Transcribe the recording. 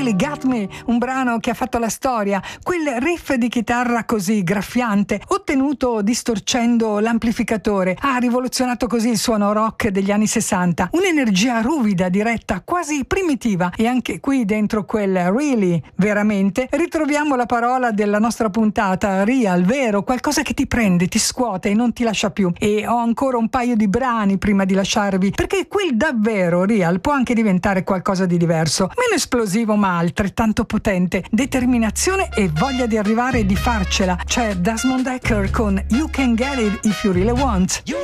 Really Got Me, un brano che ha fatto la storia, quel riff di chitarra così graffiante, ottenuto distorcendo l'amplificatore, ha rivoluzionato così il suono rock degli anni 60, un'energia ruvida, diretta, quasi primitiva, e anche qui dentro quel really, veramente, ritroviamo la parola della nostra puntata, real, vero, qualcosa che ti prende, ti scuote e non ti lascia più. E ho ancora un paio di brani prima di lasciarvi, perché quel davvero real può anche diventare qualcosa di diverso, meno esplosivo ma altrettanto potente, determinazione e voglia di arrivare e di farcela. C'è Desmond Dekker con You Can Get It If You Really Want.